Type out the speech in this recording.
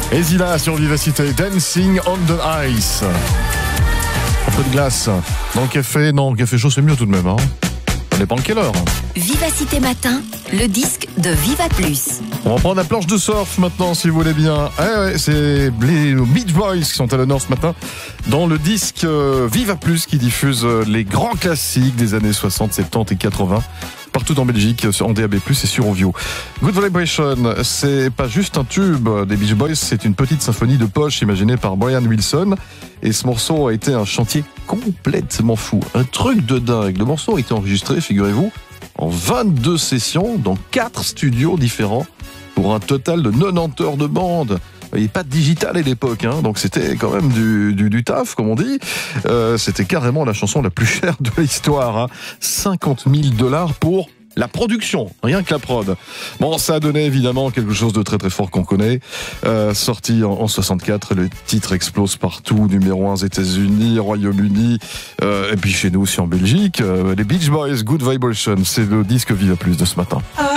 Et Zilla sur Vivacité, Dancing on the Ice. Un peu de glace dans le café. Non, le café chaud c'est mieux tout de même. Ça dépend de quelle heure. Vivacité Matin, le disque de Viva Plus. On va prendre la planche de surf maintenant si vous voulez bien. C'est les Beach Boys qui sont à l'honneur ce matin dans le disque Viva Plus qui diffuse les grands classiques des années 60, 70 et 80. Partout en Belgique, en DAB+, et sur Ovio. Good Vibration, c'est pas juste un tube des Beach Boys, c'est une petite symphonie de poche imaginée par Brian Wilson. Et ce morceau a été un chantier complètement fou. Un truc de dingue. Le morceau a été enregistré, figurez-vous, en 22 sessions dans 4 studios différents pour un total de 90 heures de bande. Il n'y avait pas de digital à l'époque, donc c'était quand même du taf, comme on dit. C'était carrément la chanson la plus chère de l'histoire. 50 000 $ pour la production, rien que la prod. Bon, ça a donné évidemment quelque chose de très très fort qu'on connaît. Sorti en 64, le titre explose partout, numéro 1 aux États-Unis, Royaume-Uni, et puis chez nous aussi en Belgique. Les Beach Boys, Good Vibration, c'est le disque Viva Plus de ce matin.